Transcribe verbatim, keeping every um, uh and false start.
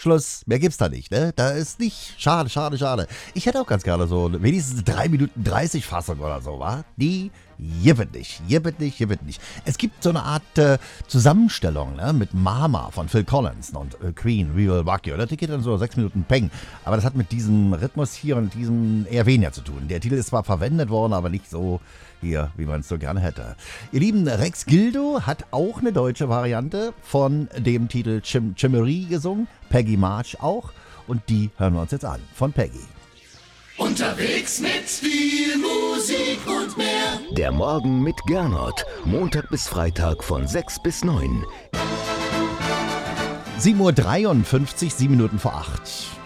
Schluss. Mehr gibt's da nicht, ne? Da ist nicht. Schade, schade, schade. Ich hätte auch ganz gerne so wenigstens drei Minuten dreißig Fassung oder so, wa? Die jibbet nicht, jibbet nicht, jibbet nicht. Es gibt so eine Art äh, Zusammenstellung, ne? Mit Mama von Phil Collins und äh, Queen, We Will Rock You. Das geht dann so sechs Minuten Peng. Aber das hat mit diesem Rhythmus hier und diesem eher weniger zu tun. Der Titel ist zwar verwendet worden, aber nicht so hier, wie man es so gerne hätte. Ihr Lieben, Rex Gildo hat auch eine deutsche Variante von dem Titel Chim Chimmery gesungen. Peggy March auch. Und die hören wir uns jetzt an. Von Peggy. Unterwegs mit viel Musik und mehr. Der Morgen mit Gernot. Montag bis Freitag von sechs bis neun. sieben Uhr dreiundfünfzig, sieben Minuten vor acht.